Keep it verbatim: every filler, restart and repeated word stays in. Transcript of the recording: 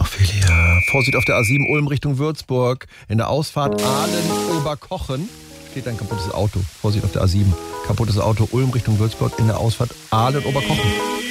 Ophelia. Vorsicht auf der A sieben Ulm Richtung Würzburg. In der Ausfahrt Aalen-Oberkochen steht ein kaputtes Auto. Vorsicht auf der A sieben. Kaputtes Auto Ulm Richtung Würzburg in der Ausfahrt Aalen-Oberkochen.